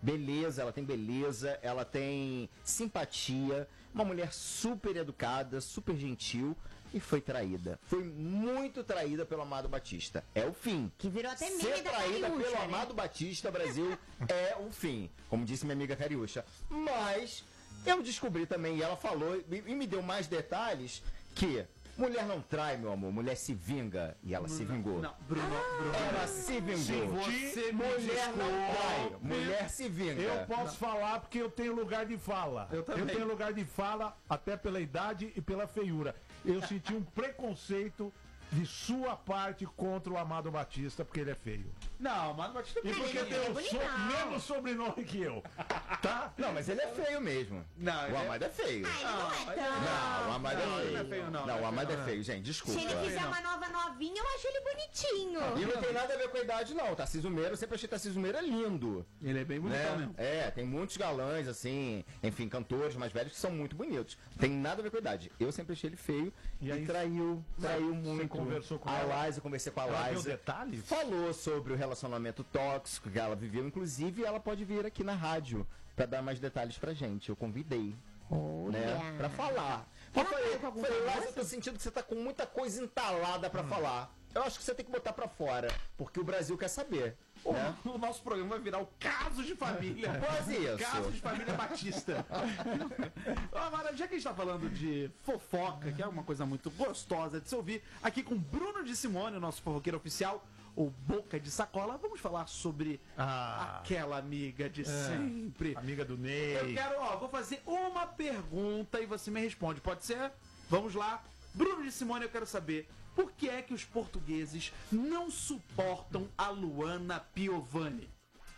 beleza, ela tem simpatia, uma mulher super educada, super gentil e foi traída. Foi muito traída pelo Amado Batista. É o fim. Que virou até meme Ser da traída Cariúcha, pelo né? Amado Batista, Brasil, é o fim. Como disse minha amiga Cariúcha. Mas eu descobri também, e ela falou, e me deu mais detalhes, que mulher não trai, meu amor, mulher se vinga. E ela se vingou. Não, Bruno. Ela se vingou. Você Mulher não trai, mulher se vinga. Eu posso falar porque eu tenho lugar de fala. Eu também. tenho lugar de fala até pela idade e pela feiura. Eu senti um preconceito de sua parte contra o Amado Batista porque ele é feio. Não, Amado Batista E porque ele tem é o bonitão. mesmo sobrenome que eu. Tá? Não, mas ele é feio mesmo. Não, O Amado é feio. Ah, ele não é tão... Não, o Amado Não, é ele feio. não é feio, não. Não, o Amado é feio, gente, desculpa. Se ele quiser uma nova novinha, eu acho ele bonitinho. E não tem nada a ver com a idade, não. Tarcísio Meira, eu sempre achei Tarcísio Meira lindo. Ele é bem bonitão mesmo. É, tem muitos galãs, assim, enfim, cantores mais velhos que são muito bonitos. Tem nada a ver com a idade. Eu sempre achei ele feio E e, aí, traiu muito. conversou com a ela? Liza, eu conversei com a Ela deu Liza. detalhes? Falou sobre o relacionamento tóxico que ela viveu. Inclusive, ela pode vir aqui na rádio pra dar mais detalhes pra gente. Eu convidei, né, pra falar. Eu Ela falei, tá com algum Liza, eu negócio? tô sentindo que você tá com muita coisa entalada pra falar. Eu acho que você tem que botar pra fora, porque o Brasil quer saber. Né? O nosso programa vai virar o Caso de Família. Quase isso. Caso de Família Batista. Agora, já que a gente tá falando de fofoca, que é uma coisa muito gostosa de se ouvir, aqui com Bruno de Simone, o nosso fofoqueiro oficial, o Boca de Sacola, vamos falar sobre aquela amiga de sempre. Amiga do Ney. Eu quero, vou fazer uma pergunta e você me responde, pode ser? Vamos lá. Bruno de Simone, eu quero saber, por que é que os portugueses não suportam a Luana Piovani?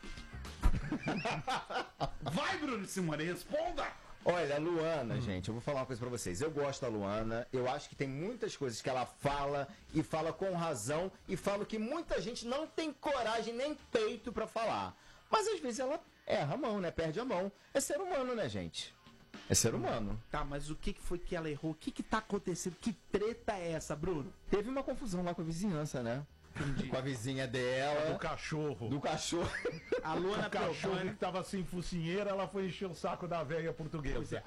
Vai, Bruno de Simone, responda! Olha, a Luana, gente, eu vou falar uma coisa pra vocês. Eu gosto da Luana, eu acho que tem muitas coisas que ela fala, e fala com razão, e fala que muita gente não tem coragem nem peito pra falar. Mas às vezes ela erra a mão, né? Perde a mão. É ser humano, né, gente? É ser humano. Tá, mas o que foi que ela errou? O que tá acontecendo? Que treta é essa, Bruno? Teve uma confusão lá com a vizinhança, né? Com a vizinha Do dela, cachorro. do cachorro. A Luana O cachorro Piovani... que tava sem focinheira, ela foi encher o saco da velha portuguesa.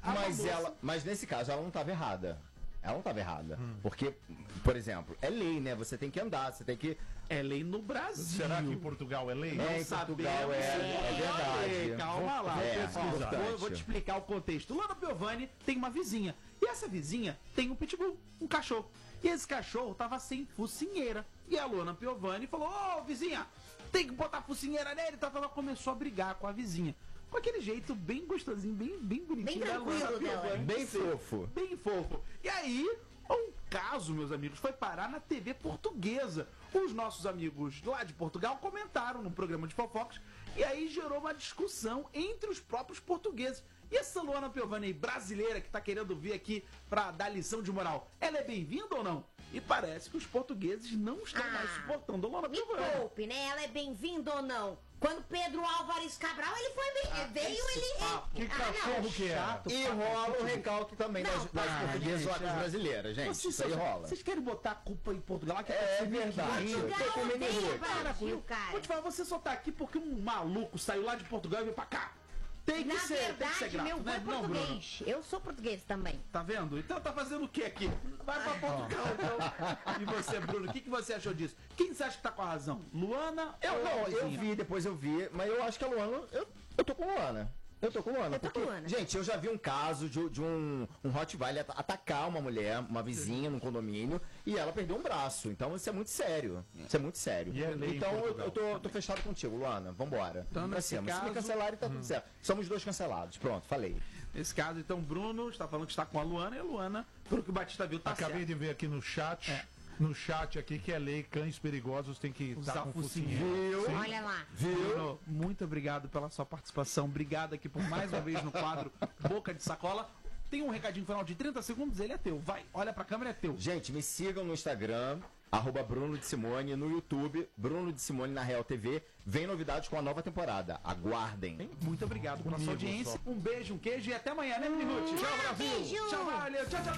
Mas nesse caso ela não estava errada. Ela não estava errada. Porque, por exemplo, é lei, né? Você tem que andar, você tem que. É lei no Brasil. Será que em Portugal é lei? É, em Portugal é verdade. Calma lá. É, Ó, importante. vou te explicar o contexto. Luana Piovani tem uma vizinha. E essa vizinha tem um pitbull, um cachorro. E esse cachorro tava sem focinheira. E a Luana Piovani falou: ô, vizinha, tem que botar focinheira nele. Ela começou a brigar com a vizinha. Com aquele jeito bem gostosinho, bem bonitinho. Bem da tranquilo Luana dela, Piovani. hein? Bem fofo. Bem fofo. E aí, um caso, meus amigos, foi parar na TV portuguesa. Os nossos amigos lá de Portugal comentaram no programa de fofocas. E aí gerou uma discussão entre os próprios portugueses. E essa Luana Piovani brasileira que tá querendo vir aqui pra dar lição de moral, ela é bem-vinda ou não? E parece que os portugueses não estão mais suportando a Luana Me Piovani. poupe, né? Ela é bem-vinda ou não? Quando Pedro Álvares Cabral, ele foi bem... veio, ele... Que cachorro que é? E rola o recalque também das portuguesas lá com as brasileiras, gente. Isso aí rola. Vocês querem botar a culpa em Portugal? Que É verdade. Portugal Tô com odeia mini Brasil, cara. Vou te falar, você só tá aqui porque um maluco saiu lá de Portugal e veio pra cá. Tem que Na ser, tem que ser verdade, grato, meu avô né? é Não, Bruno? português. Eu sou português também. Tá vendo? Então tá fazendo o que aqui? Vai pra Portugal, então. E você, Bruno, o que você achou disso? Quem você acha que tá com a razão? Luana ou a Eu vizinha? vi, depois eu vi, mas eu acho que a Luana. Eu tô com a Luana. Eu tô com Luana. Eu tô com Porque, Luana. gente, eu já vi um caso de um Rottweiler atacar uma mulher, uma vizinha num condomínio, e ela perdeu um braço. Então isso é muito sério. Isso é muito sério. E é lei em Então Portugal. eu tô fechado contigo, Luana. Vambora. Então, Pra nesse cima. Se me caso- cancelarem, tá tudo certo. Somos dois cancelados. Pronto, falei. Nesse caso, então, Bruno está falando que está com a Luana e a Luana, pelo que o Batista viu, tá Acabei certo. de ver aqui no chat. No chat aqui que é lei, cães perigosos tem que Usar estar com focinheira. focinheira. Viu? Olha lá. Bruno, muito obrigado pela sua participação. Obrigado aqui por mais uma vez no quadro Boca de Sacola. Tem um recadinho final de 30 segundos, ele é teu. Vai, olha pra câmera, é teu. Gente, me sigam no Instagram, @Bruno de Simone, no YouTube, Bruno de Simone na Real TV. Vem novidades com a nova temporada. Aguardem. Muito obrigado pela sua Comigo audiência. só. Um beijo, um queijo e até amanhã, né, Minute? Tchau, Brasil. Beijo. Tchau, valeu. Tchau, tchau.